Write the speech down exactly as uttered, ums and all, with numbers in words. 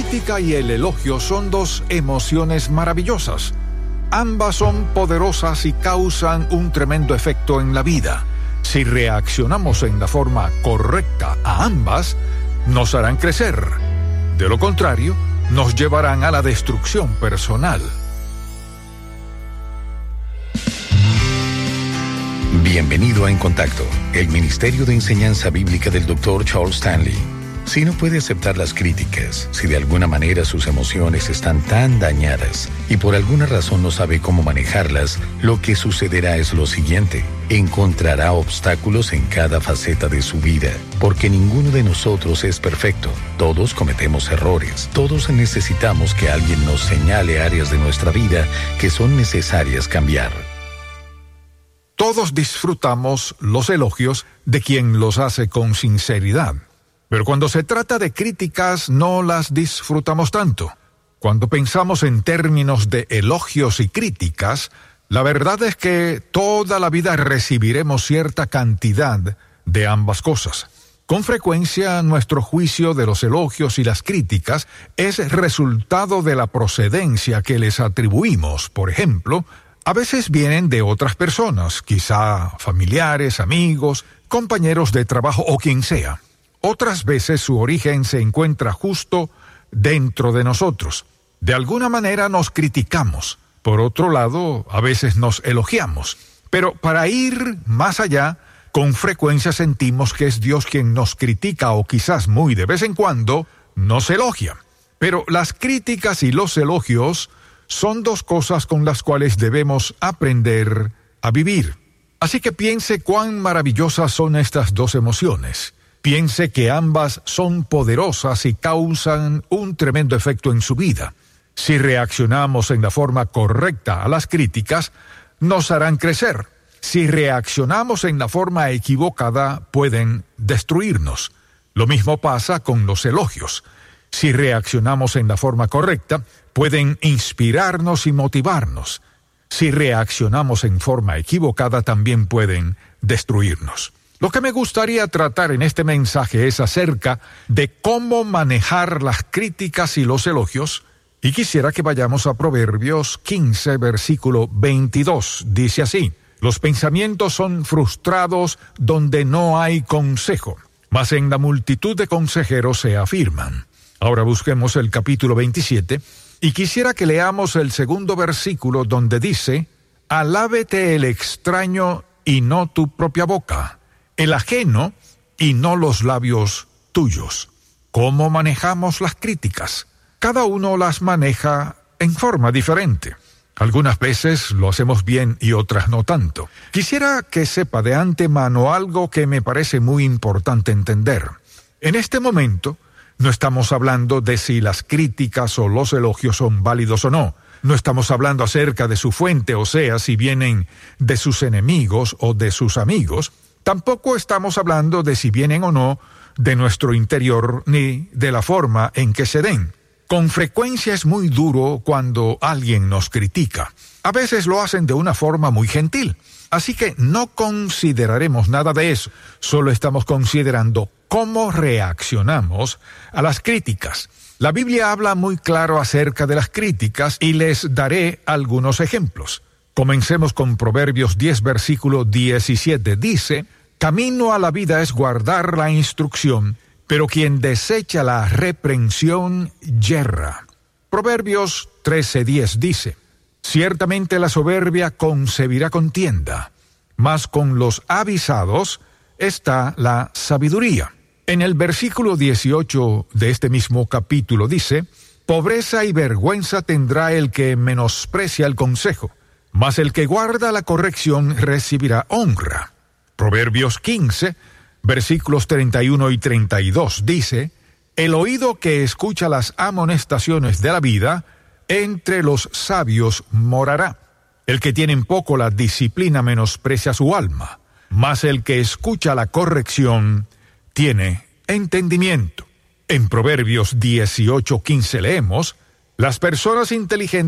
crítica y el elogio son dos emociones maravillosas. Ambas son poderosas y causan un tremendo efecto en la vida. Si reaccionamos en la forma correcta a ambas, nos harán crecer. De lo contrario, nos llevarán a la destrucción personal. Bienvenido a En Contacto, el Ministerio de Enseñanza Bíblica del doctor Charles Stanley. Si no puede aceptar las críticas, si de alguna manera sus emociones están tan dañadas y por alguna razón no sabe cómo manejarlas, lo que sucederá es lo siguiente: encontrará obstáculos en cada faceta de su vida, porque ninguno de nosotros es perfecto. Todos cometemos errores. Todos necesitamos que alguien nos señale áreas de nuestra vida que son necesarias cambiar. Todos disfrutamos los elogios de quien los hace con sinceridad. Pero cuando se trata de críticas, no las disfrutamos tanto. Cuando pensamos en términos de elogios y críticas, la verdad es que toda la vida recibiremos cierta cantidad de ambas cosas. Con frecuencia, nuestro juicio de los elogios y las críticas es resultado de la procedencia que les atribuimos. Por ejemplo, a veces vienen de otras personas, quizá familiares, amigos, compañeros de trabajo o quien sea. Otras veces su origen se encuentra justo dentro de nosotros. De alguna manera nos criticamos. Por otro lado, a veces nos elogiamos. Pero para ir más allá, con frecuencia sentimos que es Dios quien nos critica o quizás muy de vez en cuando nos elogia. Pero las críticas y los elogios son dos cosas con las cuales debemos aprender a vivir. Así que piense cuán maravillosas son estas dos emociones. Piense que ambas son poderosas y causan un tremendo efecto en su vida. Si reaccionamos en la forma correcta a las críticas, nos harán crecer. Si reaccionamos en la forma equivocada, pueden destruirnos. Lo mismo pasa con los elogios. Si reaccionamos en la forma correcta, pueden inspirarnos y motivarnos. Si reaccionamos en forma equivocada, también pueden destruirnos. Lo que me gustaría tratar en este mensaje es acerca de cómo manejar las críticas y los elogios, y quisiera que vayamos a Proverbios quince, versículo veintidós. Dice así: los pensamientos son frustrados donde no hay consejo, mas en la multitud de consejeros se afirman. Ahora busquemos el capítulo veintisiete, y quisiera que leamos el segundo versículo donde dice: alábete el extraño y no tu propia boca, el ajeno y no los labios tuyos. ¿Cómo manejamos las críticas? Cada uno las maneja en forma diferente. Algunas veces lo hacemos bien y otras no tanto. Quisiera que sepa de antemano algo que me parece muy importante entender. En este momento, no estamos hablando de si las críticas o los elogios son válidos o no. No estamos hablando acerca de su fuente, o sea, si vienen de sus enemigos o de sus amigos. Tampoco estamos hablando de si vienen o no de nuestro interior, ni de la forma en que se den. Con frecuencia es muy duro cuando alguien nos critica. A veces lo hacen de una forma muy gentil. Así que no consideraremos nada de eso. Solo estamos considerando cómo reaccionamos a las críticas. La Biblia habla muy claro acerca de las críticas y les daré algunos ejemplos. Comencemos con Proverbios diez, versículo diecisiete. Dice: camino a la vida es guardar la instrucción, pero quien desecha la reprensión yerra. Proverbios trece, diez dice: ciertamente la soberbia concebirá contienda, mas con los avisados está la sabiduría. En el versículo dieciocho de este mismo capítulo dice: pobreza y vergüenza tendrá el que menosprecia el consejo, mas el que guarda la corrección recibirá honra. Proverbios quince, versículos treinta y uno y treinta y dos dice: el oído que escucha las amonestaciones de la vida, entre los sabios morará. El que tiene en poco la disciplina menosprecia su alma, mas el que escucha la corrección tiene entendimiento. En Proverbios dieciocho, quince leemos: las personas inteligentes